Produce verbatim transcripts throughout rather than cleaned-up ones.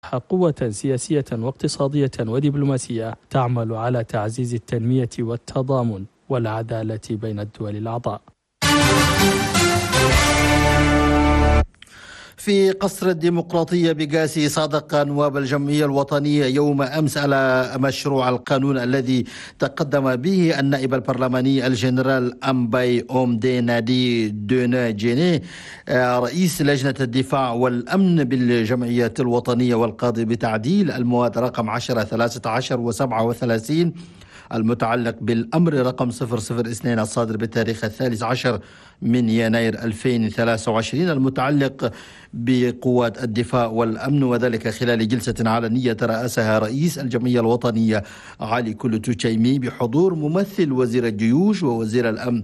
قوة سياسية واقتصادية ودبلوماسية تعمل على تعزيز التنمية والتضامن والعدالة بين الدول الأعضاء. في قصر الديمقراطية بقاسي صادق نواب الجمعية الوطنية يوم أمس على مشروع القانون الذي تقدم به النائب البرلماني الجنرال أمباي أومدي نادي دونا جيني رئيس لجنة الدفاع والأمن بالجمعية الوطنية والقاضي بتعديل المواد رقم عشرة ثلاثة عشر وسبعة وثلاثين المتعلق بالأمر رقم صفر صفر اثنين الصادر بالتاريخ الثالث عشر من يناير ألفين وثلاثة وعشرين المتعلق بقوات الدفاع والأمن، وذلك خلال جلسة علنية رأسها رئيس الجمعية الوطنية علي كلوتو تشيمي بحضور ممثل وزير الجيوش ووزير الأمن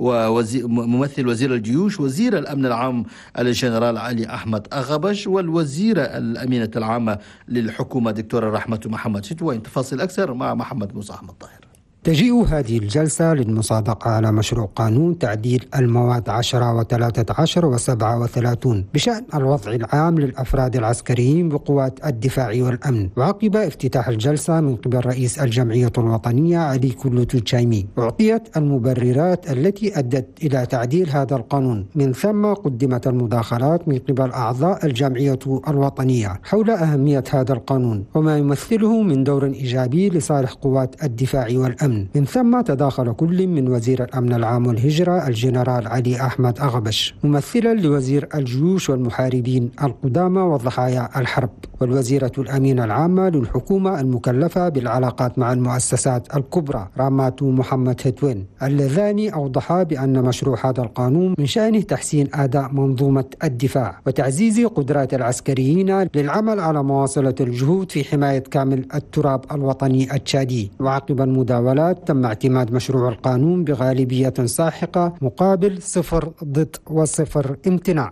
وممثل وزير الجيوش وزير الأمن العام الجنرال علي أحمد أغبش والوزيرة الأمينة العامة للحكومة دكتورة رحمة محمد شتوين. تفاصيل أكثر مع محمد موسى أحمد طاهر. تجيء هذه الجلسة للمصادقة على مشروع قانون تعديل المواد عشرة وثلاثة عشر وسبعة وثلاثون بشأن الوضع العام للأفراد العسكريين بقوات الدفاع والأمن. وعقب افتتاح الجلسة من قبل رئيس الجمعية الوطنية علي كلوتو تشيمي أعطيت المبررات التي أدت إلى تعديل هذا القانون، من ثم قدمت المداخلات من قبل أعضاء الجمعية الوطنية حول أهمية هذا القانون وما يمثله من دور إيجابي لصالح قوات الدفاع والأمن. من ثم تداخل كل من وزير الأمن العام والهجرة الجنرال علي أحمد أغبش ممثلا لوزير الجيوش والمحاربين القدامى وضحايا الحرب، والوزيرة الأمينة العامة للحكومة المكلفة بالعلاقات مع المؤسسات الكبرى راماتو محمد هتوين، اللذان أوضحا بأن مشروع هذا القانون من شأنه تحسين أداء منظومة الدفاع وتعزيز قدرات العسكريين للعمل على مواصلة الجهود في حماية كامل التراب الوطني التشادي. وعقب المداولة تم اعتماد مشروع القانون بغالبية ساحقة مقابل صفر ضد وصفر امتناع.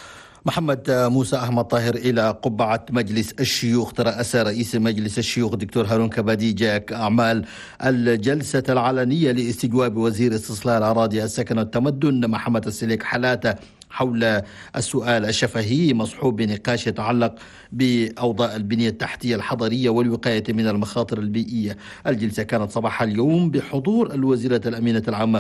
محمد موسى أحمد طاهر. إلى قبعة مجلس الشيوخ ترأس رئيس مجلس الشيوخ دكتور هارون كباديجة أعمال الجلسة العلنية لاستجواب وزير استصلاح الأراضي السكن والتمدن محمد السليك حلاته حول السؤال الشفهي مصحوب بنقاش يتعلق بأوضاع البنية التحتية الحضرية والوقاية من المخاطر البيئية. الجلسة كانت صباح اليوم بحضور الوزيرة الأمينة العامة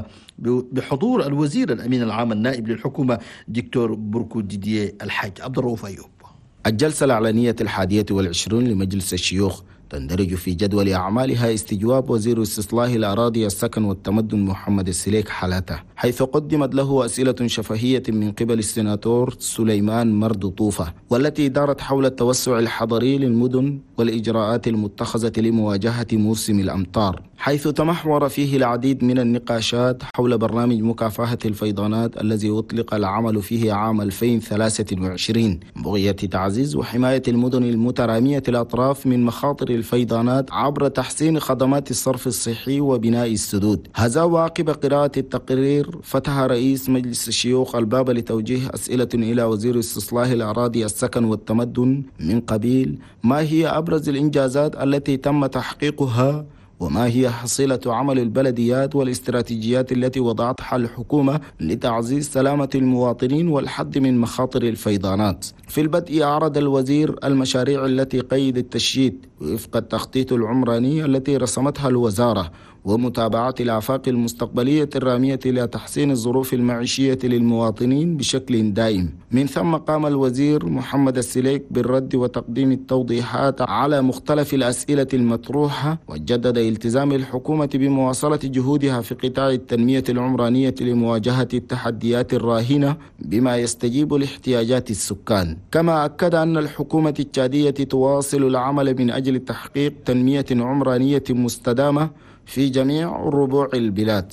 بحضور الوزير الأمين العام النائب للحكومة دكتور بركو ديديه الحاج. عبد الرؤوف أيوب. الجلسة العلنية الحادية والعشرون لمجلس الشيوخ تندرج في جدول أعمالها استجواب وزير استصلاح الأراضي السكن والتمدن محمد السليك حلاته، حيث قدمت له أسئلة شفهية من قبل السيناتور سليمان مرد طوفة، والتي دارت حول التوسع الحضري للمدن والإجراءات المتخذة لمواجهة موسم الأمطار، حيث تمحور فيه العديد من النقاشات حول برنامج مكافحة الفيضانات الذي أطلق العمل فيه عام ألفين وثلاثة وعشرين بغية تعزيز وحماية المدن المترامية الأطراف من مخاطر الفيضانات عبر تحسين خدمات الصرف الصحي وبناء السدود. هذا وعقب قراءة التقرير فتح رئيس مجلس الشيوخ الباب لتوجيه أسئلة إلى وزير استصلاح الأراضي السكن والتمدن من قبيل ما هي أبرز الإنجازات التي تم تحقيقها، وما هي حصيلة عمل البلديات والاستراتيجيات التي وضعتها الحكومة لتعزيز سلامة المواطنين والحد من مخاطر الفيضانات. في البدء أعرض الوزير المشاريع التي قيد التشييد وفق التخطيط العمراني التي رسمتها الوزارة ومتابعة الآفاق المستقبلية الرامية إلى تحسين الظروف المعيشية للمواطنين بشكل دائم. من ثم قام الوزير محمد السليك بالرد وتقديم التوضيحات على مختلف الأسئلة المطروحة، وجدد التزام الحكومة بمواصلة جهودها في قطاع التنمية العمرانية لمواجهة التحديات الراهنة بما يستجيب لاحتياجات السكان. كما أكد أن الحكومة التشادية تواصل العمل من أجل تحقيق تنمية عمرانية مستدامة في جميع ربوع البلاد.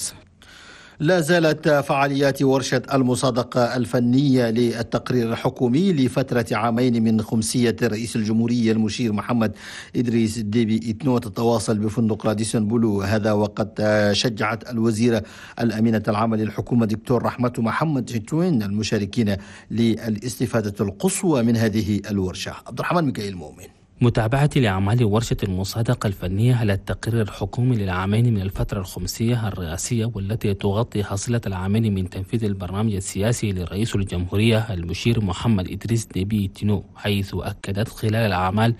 لا زالت فعاليات ورشة المصادقة الفنية للتقرير الحكومي لفترة عامين من خمسية رئيس الجمهورية المشير محمد إدريس ديبي إتنو تتواصل بفندق راديسون بلو. هذا وقد شجعت الوزيرة الأمينة العامة للحكومة دكتور رحمة محمد شتوين المشاركين للاستفادة القصوى من هذه الورشة. عبد الرحمن ميكائيل مؤمن. متابعة لأعمال ورشة المصادقة الفنية على التقرير الحكومي للعامين من الفترة الخمسية الرئاسية، والتي تغطي حصيلة العامين من تنفيذ البرنامج السياسي لرئيس الجمهورية المشير محمد إدريس ديبي إتنو، حيث أكدت خلال الأعمال